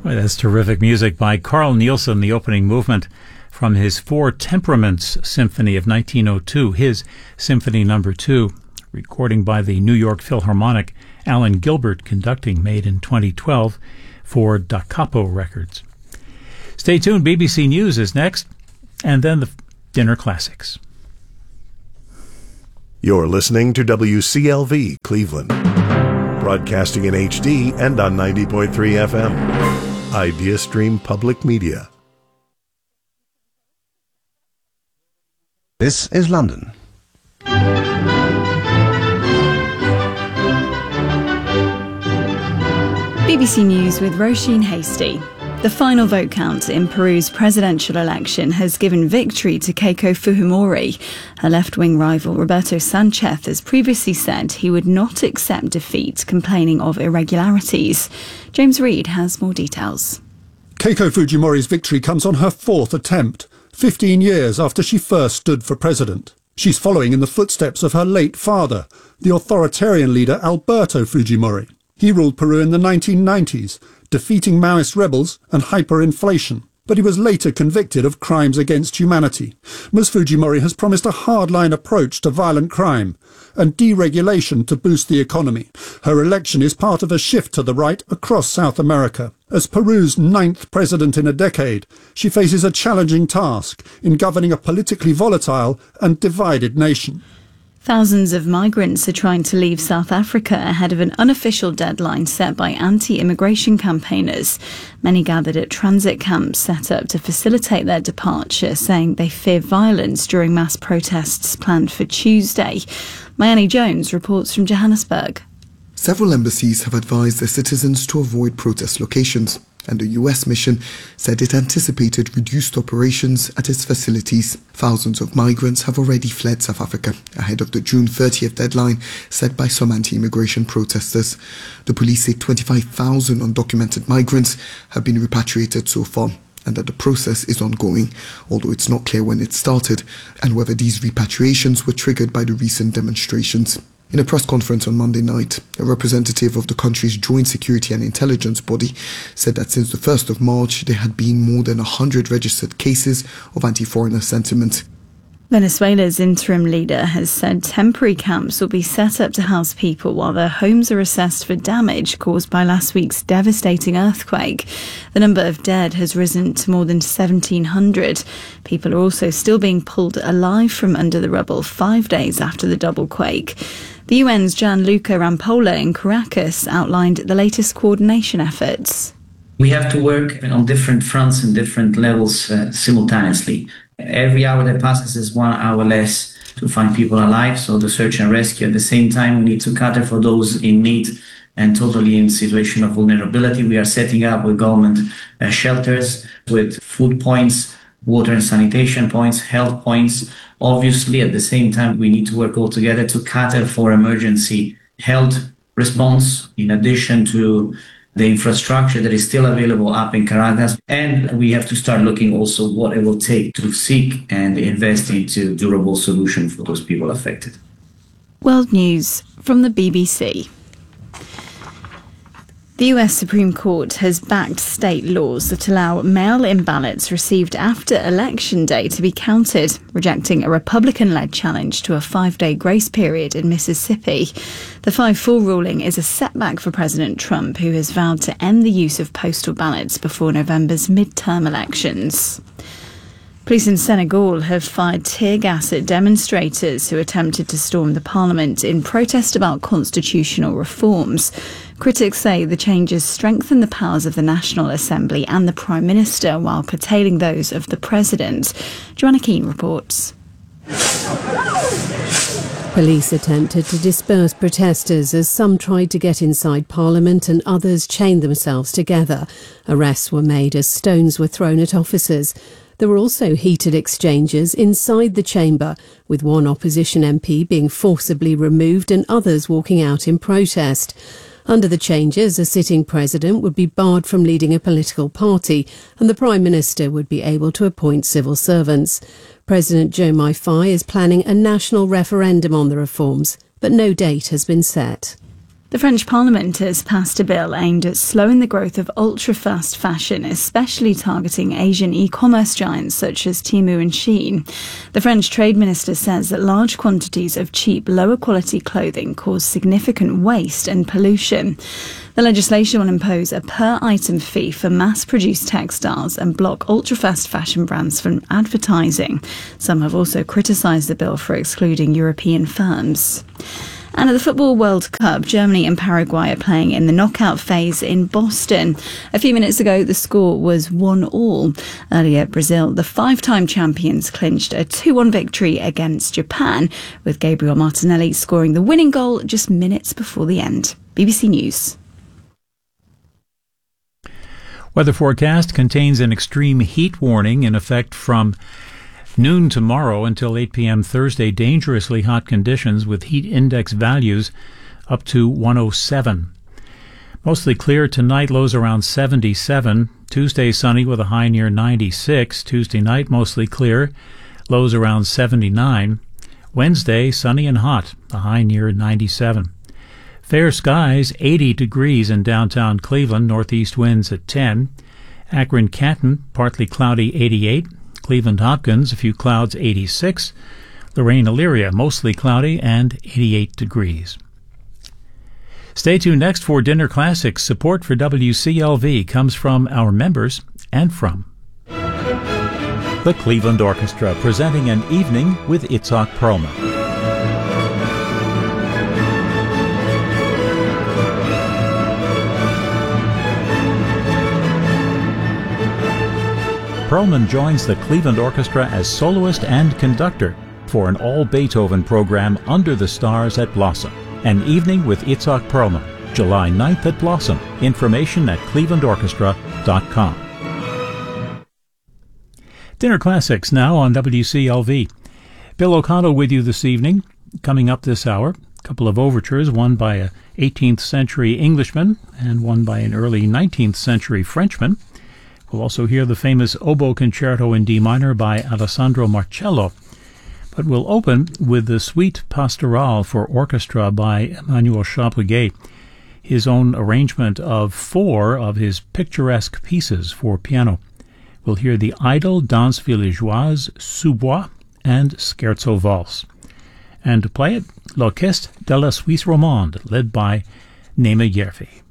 Well, that's terrific music by Carl Nielsen, the opening movement from his Four Temperaments Symphony of 1902, his Symphony No. 2, recording by the New York Philharmonic, Alan Gilbert conducting, made in 2012 for Da Capo Records. Stay tuned, BBC News is next, and then the Dinner Classics. You're listening to WCLV Cleveland, broadcasting in HD and on 90.3 FM. IdeaStream Public Media. This is London. BBC News with Roisin Hasty. The final vote count in Peru's presidential election has given victory to Keiko Fujimori. Her left-wing rival Roberto Sanchez has previously said he would not accept defeat, complaining of irregularities. James Reid has more details. Keiko Fujimori's victory comes on her fourth attempt, 15 years after she first stood for president. She's following in the footsteps of her late father, the authoritarian leader Alberto Fujimori. He ruled Peru in the 1990s, defeating Maoist rebels and hyperinflation, but he was later convicted of crimes against humanity. Ms. Fujimori has promised a hardline approach to violent crime and deregulation to boost the economy. Her election is part of a shift to the right across South America. As Peru's 9th president in a decade, she faces a challenging task in governing a politically volatile and divided nation. Thousands of migrants are trying to leave South Africa ahead of an unofficial deadline set by anti-immigration campaigners. Many gathered at transit camps set up to facilitate their departure, saying they fear violence during mass protests planned for Tuesday. Mayani Jones reports from Johannesburg. Several embassies have advised their citizens to avoid protest locations, and the US mission said it anticipated reduced operations at its facilities. Thousands of migrants have already fled South Africa ahead of the June 30th deadline set by some anti-immigration protesters. The police say 25,000 undocumented migrants have been repatriated so far, and that the process is ongoing, although it's not clear when it started and whether these repatriations were triggered by the recent demonstrations. In a press conference on Monday night, a representative of the country's Joint Security and Intelligence Body said that since the 1st of March, there had been more than 100 registered cases of anti-foreigner sentiment. Venezuela's interim leader has said temporary camps will be set up to house people while their homes are assessed for damage caused by last week's devastating earthquake. The number of dead has risen to more than 1,700. People are also still being pulled alive from under the rubble 5 days after the double quake. The UN's Gianluca Rampolla in Caracas outlined the latest coordination efforts. We have to work on different fronts and different levels simultaneously. Every hour that passes is 1 hour less to find people alive, so the search and rescue. At the same time, we need to cater for those in need and totally in situation of vulnerability. We are setting up with government shelters with food points, water and sanitation points, health points. Obviously, at the same time, we need to work all together to cater for emergency health response, in addition to the infrastructure that is still available up in Caracas. And we have to start looking also what it will take to seek and invest into durable solutions for those people affected. World News from the BBC. The US Supreme Court has backed state laws that allow mail-in ballots received after Election Day to be counted, rejecting a Republican-led challenge to a 5-day grace period in Mississippi. The 5-4 ruling is a setback for President Trump, who has vowed to end the use of postal ballots before November's midterm elections. Police in Senegal have fired tear gas at demonstrators who attempted to storm the parliament in protest about constitutional reforms. Critics say the changes strengthen the powers of the National Assembly and the Prime Minister while curtailing those of the President. Joanna Keane reports. Police attempted to disperse protesters as some tried to get inside Parliament and others chained themselves together. Arrests were made as stones were thrown at officers. There were also heated exchanges inside the chamber, with one opposition MP being forcibly removed and others walking out in protest. Under the changes, a sitting president would be barred from leading a political party and the Prime Minister would be able to appoint civil servants. President Diomaye Faye is planning a national referendum on the reforms, but no date has been set. The French Parliament has passed a bill aimed at slowing the growth of ultra-fast fashion, especially targeting Asian e-commerce giants such as Temu and Shein. The French Trade Minister says that large quantities of cheap, lower-quality clothing cause significant waste and pollution. The legislation will impose a per-item fee for mass-produced textiles and block ultra-fast fashion brands from advertising. Some have also criticised the bill for excluding European firms. And at the Football World Cup, Germany and Paraguay are playing in the knockout phase in Boston. A few minutes ago, the score was 1-1. Earlier, Brazil, the five-time champions, clinched a 2-1 victory against Japan, with Gabriel Martinelli scoring the winning goal just minutes before the end. BBC News. Weather forecast contains an extreme heat warning in effect from noon tomorrow until 8 p.m. Thursday. Dangerously hot conditions with heat index values up to 107. Mostly clear tonight, lows around 77. Tuesday sunny with a high near 96. Tuesday night mostly clear, lows around 79. Wednesday sunny and hot, a high near 97. Fair skies, 80 degrees in downtown Cleveland, northeast winds at 10. Akron-Canton, partly cloudy, 88. Cleveland-Hopkins, a few clouds, 86. Lorain-Elyria, mostly cloudy and 88 degrees. Stay tuned next for Dinner Classics. Support for WCLV comes from our members and from the Cleveland Orchestra, presenting an evening with Itzhak Perlman. Perlman joins the Cleveland Orchestra as soloist and conductor for an all-Beethoven program Under the Stars at Blossom. An evening with Itzhak Perlman, July 9th at Blossom. Information at clevelandorchestra.com. Dinner Classics now on WCLV. Bill O'Connell with you this evening. Coming up this hour, a couple of overtures, one by a 18th century Englishman and one by an early 19th century Frenchman. We'll also hear the famous Oboe Concerto in D minor by Alessandro Marcello. But we'll open with the Suite Pastorale for Orchestra by Emmanuel Chapuguet, his own arrangement of 4 of his picturesque pieces for piano. We'll hear the Idyll, Danse Villageoise, Sous-Bois, and Scherzo Valse. And to play it, L'Orchestre de la Suisse Romande, led by Néma Yerfi.